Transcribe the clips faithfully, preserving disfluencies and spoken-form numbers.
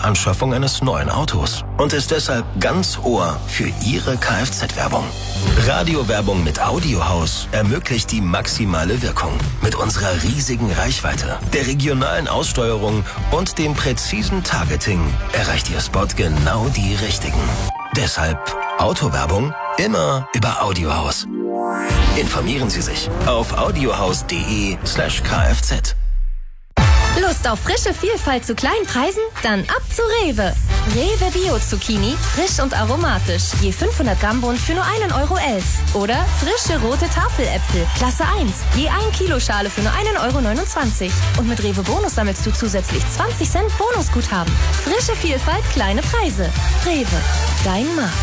Anschaffung eines neuen Autos und ist deshalb ganz Ohr für Ihre Kfz-Werbung. Radiowerbung mit Audiohaus ermöglicht die maximale Wirkung. Mit unserer riesigen Reichweite, der regionalen Aussteuerung und dem präzisen Targeting erreicht Ihr Spot genau die Richtigen. Deshalb Autowerbung immer über Audiohaus. Informieren Sie sich auf audiohaus.de slash kfz. Lust auf frische Vielfalt zu kleinen Preisen? Dann ab zu Rewe. Rewe Bio Zucchini, frisch und aromatisch. Je fünfhundert Gramm Bund für nur einen Euro elf. Oder frische rote Tafeläpfel, Klasse eins. Je ein Kilo Schale für nur einen Euro neunundzwanzig. Und mit Rewe Bonus sammelst du zusätzlich zwanzig Cent Bonusguthaben. Frische Vielfalt, kleine Preise. Rewe, dein Markt.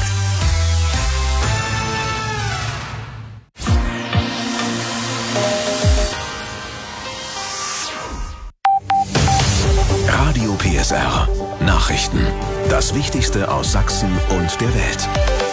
Radio P S R. Nachrichten. Das Wichtigste aus Sachsen und der Welt.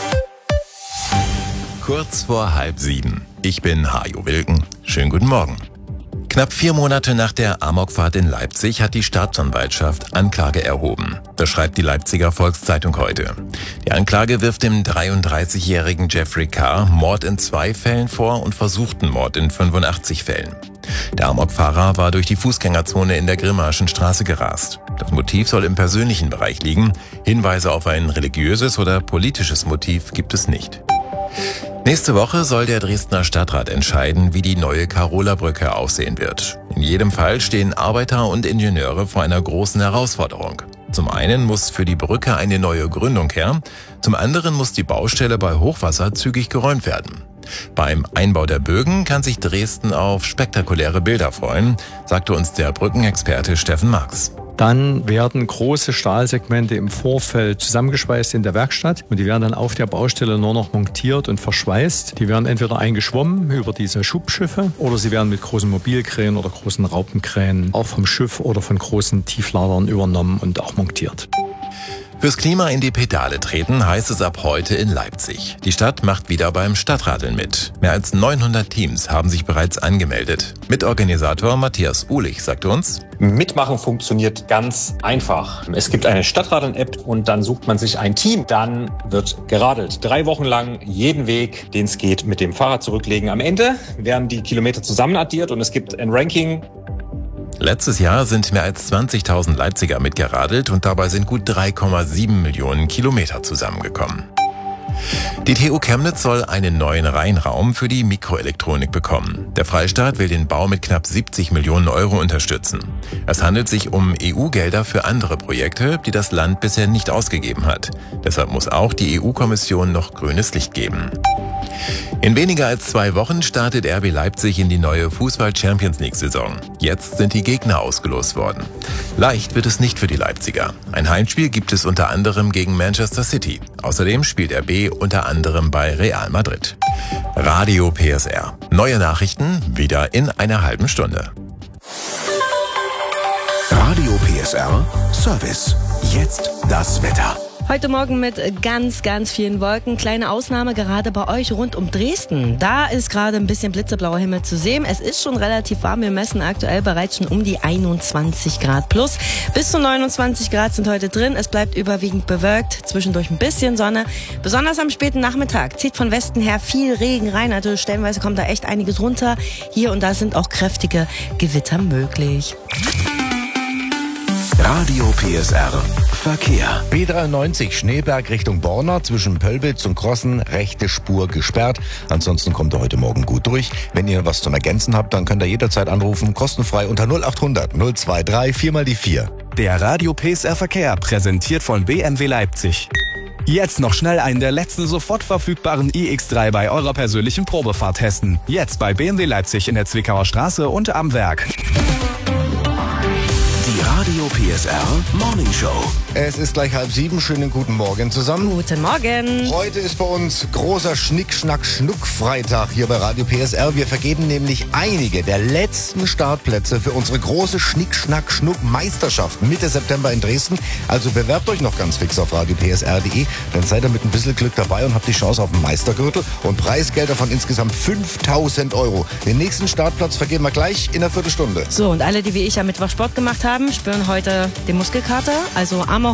Kurz vor halb sieben. Ich bin Hajo Wilken. Schönen guten Morgen. Knapp vier Monate nach der Amokfahrt in Leipzig hat die Staatsanwaltschaft Anklage erhoben. Das schreibt die Leipziger Volkszeitung heute. Die Anklage wirft dem dreiunddreißigjährigen Jeffrey K. Mord in zwei Fällen vor und versuchten Mord in fünfundachtzig Fällen. Der Amokfahrer war durch die Fußgängerzone in der Grimmaschen Straße gerast. Das Motiv soll im persönlichen Bereich liegen. Hinweise auf ein religiöses oder politisches Motiv gibt es nicht. Nächste Woche soll der Dresdner Stadtrat entscheiden, wie die neue Karola-Brücke aussehen wird. In jedem Fall stehen Arbeiter und Ingenieure vor einer großen Herausforderung. Zum einen muss für die Brücke eine neue Gründung her, zum anderen muss die Baustelle bei Hochwasser zügig geräumt werden. Beim Einbau der Bögen kann sich Dresden auf spektakuläre Bilder freuen, sagte uns der Brückenexperte Steffen Marx. Dann werden große Stahlsegmente im Vorfeld zusammengeschweißt in der Werkstatt und die werden dann auf der Baustelle nur noch montiert und verschweißt. Die werden entweder eingeschwommen über diese Schubschiffe oder sie werden mit großen Mobilkränen oder großen Raupenkränen auch vom Schiff oder von großen Tiefladern übernommen und auch montiert. Fürs Klima in die Pedale treten heißt es ab heute in Leipzig. Die Stadt macht wieder beim Stadtradeln mit. Mehr als neunhundert Teams haben sich bereits angemeldet. Mitorganisator Matthias Uhlich sagte uns: Mitmachen funktioniert ganz einfach. Es gibt eine Stadtradeln-App und dann sucht man sich ein Team. Dann wird geradelt. Drei Wochen lang jeden Weg, den es geht, mit dem Fahrrad zurücklegen. Am Ende werden die Kilometer zusammenaddiert und es gibt ein Ranking. Letztes Jahr sind mehr als zwanzigtausend Leipziger mitgeradelt und dabei sind gut drei Komma sieben Millionen Kilometer zusammengekommen. Die T U Chemnitz soll einen neuen Reinraum für die Mikroelektronik bekommen. Der Freistaat will den Bau mit knapp siebzig Millionen Euro unterstützen. Es handelt sich um E U-Gelder für andere Projekte, die das Land bisher nicht ausgegeben hat. Deshalb muss auch die E U-Kommission noch grünes Licht geben. In weniger als zwei Wochen startet R B Leipzig in die neue Fußball-Champions-League-Saison. Jetzt sind die Gegner ausgelost worden. Leicht wird es nicht für die Leipziger. Ein Heimspiel gibt es unter anderem gegen Manchester City. Außerdem spielt R B unter anderem bei Real Madrid. Radio P S R. Neue Nachrichten wieder in einer halben Stunde. Radio P S R Service. Jetzt das Wetter. Heute Morgen mit ganz, ganz vielen Wolken. Kleine Ausnahme gerade bei euch rund um Dresden. Da ist gerade ein bisschen blitzeblauer Himmel zu sehen. Es ist schon relativ warm. Wir messen aktuell bereits schon um die einundzwanzig Grad plus. Bis zu neunundzwanzig Grad sind heute drin. Es bleibt überwiegend bewölkt. Zwischendurch ein bisschen Sonne. Besonders am späten Nachmittag zieht von Westen her viel Regen rein. Also stellenweise kommt da echt einiges runter. Hier und da sind auch kräftige Gewitter möglich. Radio P S R Verkehr. B dreiundneunzig Schneeberg Richtung Borna zwischen Pölbitz und Krossen, rechte Spur gesperrt. Ansonsten kommt ihr heute Morgen gut durch. Wenn ihr was zum Ergänzen habt, dann könnt ihr jederzeit anrufen, kostenfrei unter null achthundert null drei vier mal die vier. Der Radio P S R Verkehr präsentiert von B M W Leipzig. Jetzt noch schnell einen der letzten sofort verfügbaren i X drei bei eurer persönlichen Probefahrt testen. Jetzt bei B M W Leipzig in der Zwickauer Straße und am Werk. Die Radio P S R Morning Show. Es ist gleich halb sieben. Schönen guten Morgen zusammen. Guten Morgen. Heute ist bei uns großer Schnick-Schnack-Schnuck-Freitag hier bei Radio P S R. Wir vergeben nämlich einige der letzten Startplätze für unsere große Schnick-Schnack-Schnuck-Meisterschaft Mitte September in Dresden. Also bewerbt euch noch ganz fix auf radio p s r punkt d e. Dann seid ihr mit ein bisschen Glück dabei und habt die Chance auf einen Meistergürtel und Preisgelder von insgesamt fünftausend Euro. Den nächsten Startplatz vergeben wir gleich in einer Viertelstunde. So, und alle, die wie ich am Mittwoch Sport gemacht haben, spüren heute den Muskelkater. Also Amok